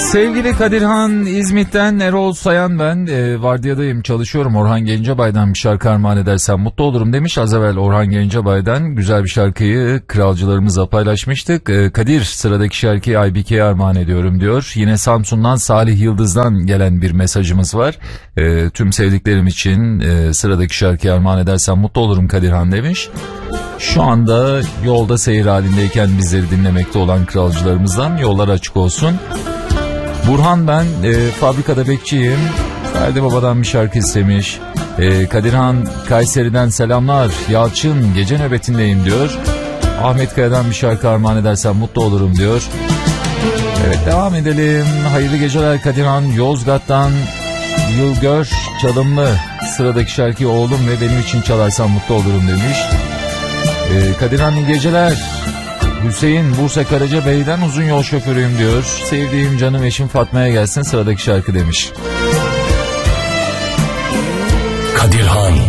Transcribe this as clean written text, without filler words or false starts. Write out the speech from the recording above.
Sevgili Kadirhan, İzmit'ten Erol Sayan ben. Vardiyadayım, çalışıyorum. Orhan Gencebay'dan bir şarkı armağan edersem mutlu olurum demiş. Az evvel Orhan Gencebay'dan güzel bir şarkıyı kralcılarımızla paylaşmıştık. Kadir, sıradaki şarkıyı IBK'ye armağan ediyorum diyor. Yine Samsun'dan Salih Yıldız'dan gelen bir mesajımız var. Tüm sevdiklerim için sıradaki şarkıyı armağan edersem mutlu olurum Kadirhan demiş. Şu anda yolda seyir halindeyken bizleri dinlemekte olan kralcılarımızdan yollar açık olsun. Burhan ben, fabrikada bekçiyim. Ferdi Baba'dan bir şarkı istemiş. Kadirhan, Kayseri'den selamlar. Yalçın, gece nöbetindeyim diyor. Ahmet Kaya'dan bir şarkı armağan edersem mutlu olurum diyor. Evet, devam edelim. Hayırlı geceler Kadirhan. Yozgat'tan Yılgör Çalımlı, sıradaki şarkıyı oğlum ve benim için çalarsan mutlu olurum demiş. Kadirhan, iyi geceler. Hüseyin, Bursa Karacabey'den uzun yol şoförüyüm diyor. Sevdiğim canım eşim Fatma'ya gelsin sıradaki şarkı demiş. Kadirhan.